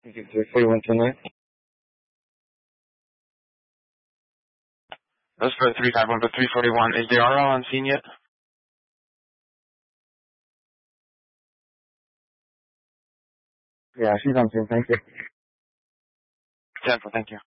Thank you, 34129. That's for 351 to 341. Is the RL on scene yet? Yeah, she's on scene. Thank you. 10, thank you.